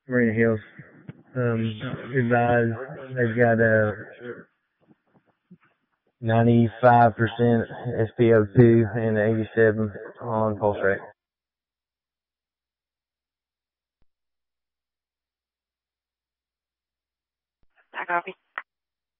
Marina Hills. Advised they've got a 95% SpO2 and 87 on pulse rate. I copy.